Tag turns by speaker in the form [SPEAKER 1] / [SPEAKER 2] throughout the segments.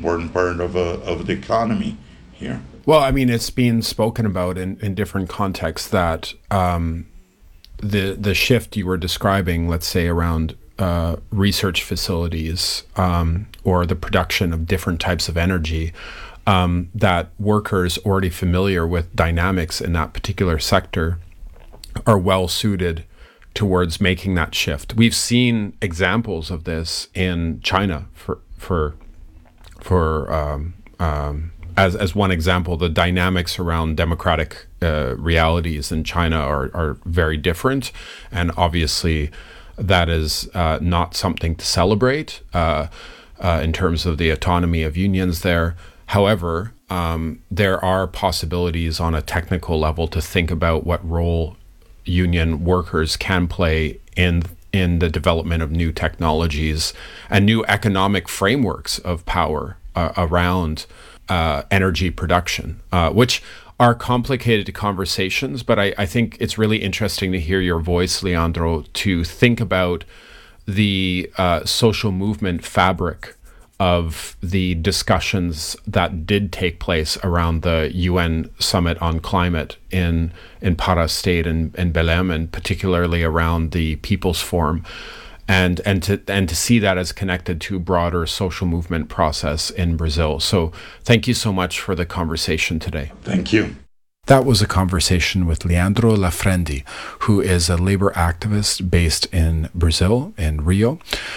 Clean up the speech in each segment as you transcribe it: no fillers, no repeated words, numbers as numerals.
[SPEAKER 1] important part of the economy here.
[SPEAKER 2] Well, I mean, it's been spoken about in different contexts that the shift you were describing, let's say around research facilities or the production of different types of energy, that workers already familiar with dynamics in that particular sector are well suited towards making that shift. We've seen examples of this in China as one example. The dynamics around democratic realities in China are very different, and obviously that is not something to celebrate in terms of the autonomy of unions there. However, there are possibilities on a technical level to think about what role union workers can play in the development of new technologies and new economic frameworks of power around energy production, which are complicated conversations, but I think it's really interesting to hear your voice, Leandro, to think about the social movement fabric of the discussions that did take place around the UN Summit on Climate in Para State and Belém, and particularly around the People's Forum, and to see that as connected to a broader social movement process in Brazil. So thank you so much for the conversation today.
[SPEAKER 1] Thank you.
[SPEAKER 2] That was a conversation with Leandro Lafrendi, who is a labor activist based in Brazil, in Rio.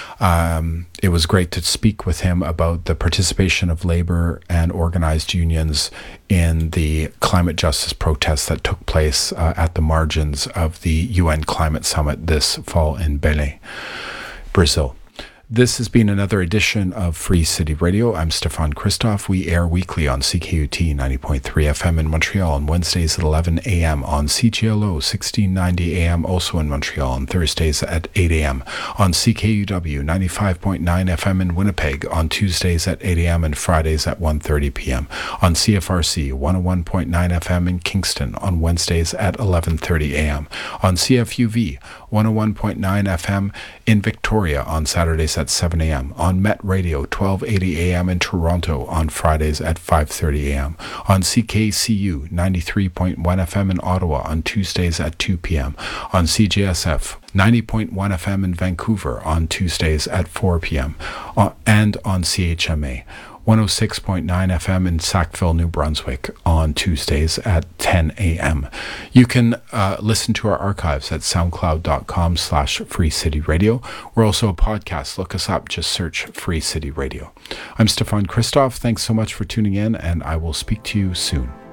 [SPEAKER 2] It was great to speak with him about the participation of labor and organized unions in the climate justice protests that took place at the margins of the UN Climate Summit this fall in Belém, Brazil. This has been another edition of Free City Radio. I'm Stefan Christoff. We air weekly on CKUT 90.3 FM in Montreal on Wednesdays at 11 a.m. on CGLO 1690 a.m. also in Montreal on Thursdays at 8 a.m. on CKUW 95.9 FM in Winnipeg on Tuesdays at 8 a.m. and Fridays at 1:30 p.m. on CFRC 101.9 FM in Kingston on Wednesdays at 11:30 a.m. on CFUV 101.9 FM in Victoria on Saturdays at 7 a.m. on Met Radio 1280 a.m. in Toronto on Fridays at 5:30 a.m. on CKCU 93.1 FM in Ottawa on Tuesdays at 2 p.m. on CJSF 90.1 FM in Vancouver on Tuesdays at 4 p.m. and on CHMA 106.9 FM in Sackville, New Brunswick on Tuesdays at 10 a.m. You can listen to our archives at soundcloud.com/Free City Radio. We're also a podcast. Look us up. Just search Free City Radio. I'm Stefan Christoff. Thanks so much for tuning in, and I will speak to you soon.